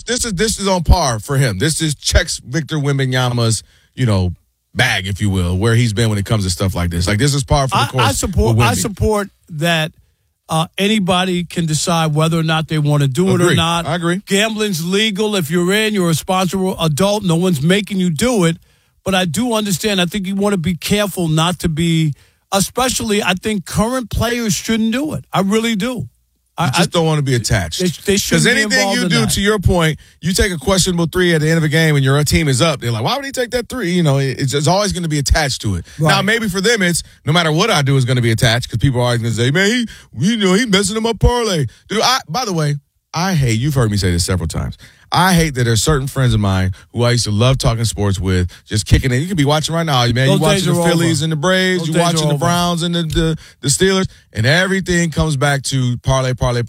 is on par for him. This is checks Victor Wembanyama's, bag, if you will, where he's been when it comes to stuff like this. Like, this is par for the course. I support that anybody can decide whether or not they want to do it or not. I agree. Gambling's legal. If you're you're a responsible adult. No one's making you do it. But I do understand. I think you want to be careful not to be, especially I think current players shouldn't do it. I really do. I just don't want to be attached. They shouldn't be anything involved you in do, that. to your point, you take a questionable three at the end of a game and your team is up. They're like, why would he take that three? It's always going to be attached to it. Right. Now, maybe for them, it's no matter what I do is going to be attached because people are always going to say, man, he messing him up parlay. Dude, by the way, I hate, you've heard me say this several times, I hate that there's certain friends of mine who I used to love talking sports with, just kicking it. You can be watching right now, man. You're watching the Phillies and the Braves. You're watching the Browns and the Steelers. And everything comes back to parlay. Right.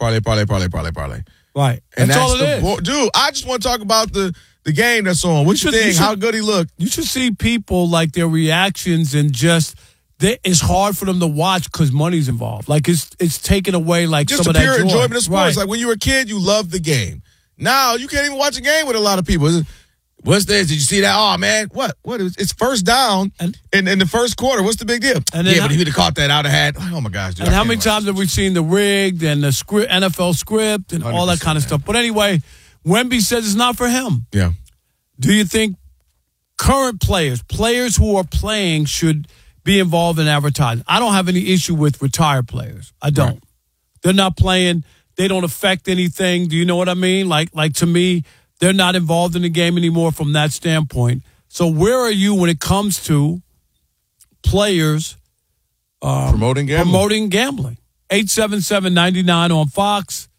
And that's all it is. Dude, I just want to talk about the game that's on. What you think? How good he looked? You should see people, like, their reactions and just – it's hard for them to watch because money's involved. Like, it's taken away, like, just some of that joy. Just pure enjoyment of sports. Right. Like, when you were a kid, you loved the game. Now, you can't even watch a game with a lot of people. What's this? Did you see that? Oh, man, what? It's first down in the first quarter. What's the big deal? But if he'd have caught that, I'd have had, oh, my gosh. Dude, and how many times have we seen the rigged and the NFL script and all that kind of stuff? But anyway, Wemby says it's not for him. Yeah. Do you think current players who are playing should be involved in advertising? I don't have any issue with retired players. I don't. Right. They're not playing. They don't affect anything. Do you know what I mean? Like to me, they're not involved in the game anymore from that standpoint. So where are you when it comes to players promoting gambling? 877-99 on Fox,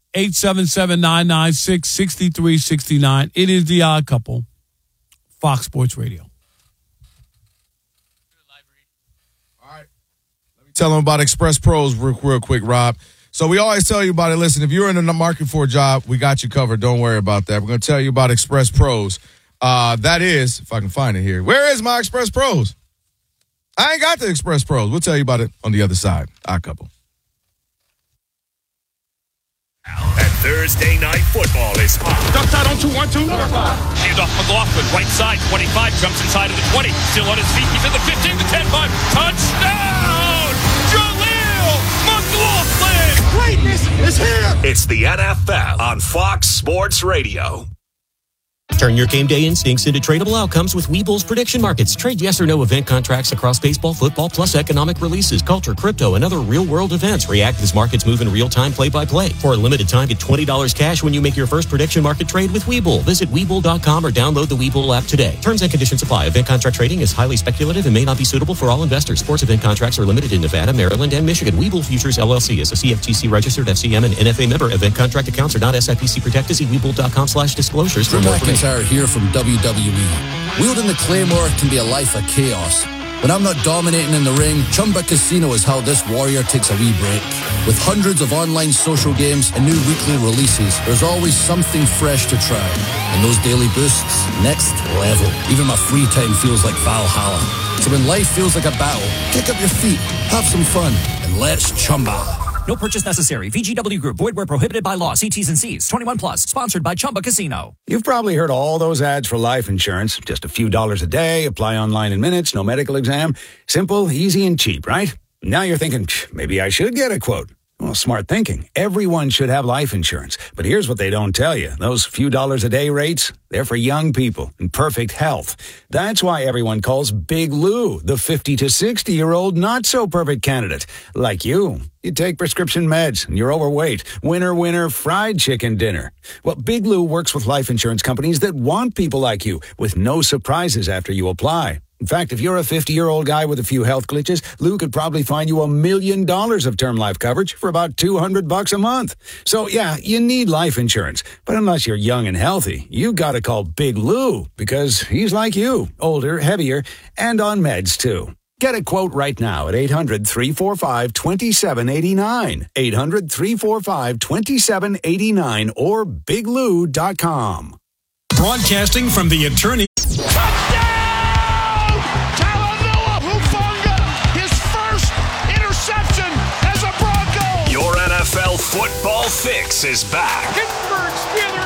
877-996-6369. It is The Odd Couple, Fox Sports Radio. All right. Let me tell them about Express Pros real quick, Rob. So we always tell you about it. Listen, if you're in the market for a job, we got you covered. Don't worry about that. We're going to tell you about Express Pros. That is, if I can find it here. Where is my Express Pros? I ain't got the Express Pros. We'll tell you about it on the other side. Odd Couple. And Thursday Night Football is hot. Duck side on 2-1-2. Hand off McLaughlin, right side, 25, jumps inside of the 20. Still on his feet, he's in the 15, the 10-5. Touchdown! Jaleel McLaughlin! Greatness is here! It's the NFL on Fox Sports Radio. Turn your game day instincts into tradable outcomes with Webull's prediction markets. Trade yes or no event contracts across baseball, football, plus economic releases, culture, crypto, and other real-world events. React as markets move in real time, play-by-play. For a limited time, get $20 cash when you make your first prediction market trade with Webull. Visit Webull.com or download the Webull app today. Terms and conditions apply. Event contract trading is highly speculative and may not be suitable for all investors. Sports event contracts are limited in Nevada, Maryland, and Michigan. Webull Futures, LLC is a CFTC-registered FCM and NFA member. Event contract accounts are not SIPC protected. See Webull.com/disclosures for more information. McIntyre here from WWE. Wielding the Claymore can be a life of chaos. When I'm not dominating in the ring, Chumba Casino is how this warrior takes a wee break. With hundreds of online social games and new weekly releases, there's always something fresh to try. And those daily boosts, next level. Even my free time feels like Valhalla. So when life feels like a battle, kick up your feet, have some fun, and let's Chumba. No purchase necessary. VGW Group. Void where prohibited by law. See T's and C's. 21 plus. Sponsored by Chumba Casino. You've probably heard all those ads for life insurance. Just a few dollars a day. Apply online in minutes. No medical exam. Simple, easy, and cheap, right? Now you're thinking, maybe I should get a quote. Well, smart thinking. Everyone should have life insurance. But here's what they don't tell you. Those few dollars a day rates, they're for young people in perfect health. That's why everyone calls Big Lou the 50 to 60-year-old not-so-perfect candidate. Like you. You take prescription meds and you're overweight. Winner, winner, fried chicken dinner. Well, Big Lou works with life insurance companies that want people like you with no surprises after you apply. In fact, if you're a 50-year-old guy with a few health glitches, Lou could probably find you $1 million of term life coverage for about $200 a month. So, yeah, you need life insurance. But unless you're young and healthy, you got to call Big Lou because he's like you, older, heavier, and on meds, too. Get a quote right now at 800-345-2789. 800-345-2789 or biglou.com. Broadcasting from the attorney. NFL football fix is back. Pittsburgh Steelers